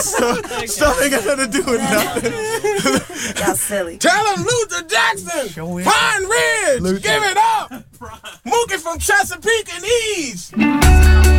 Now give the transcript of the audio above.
Stuff ain't got nothing to do with nothing. Y'all silly. Tell him Luther Jackson. Pine Ridge. Give it up.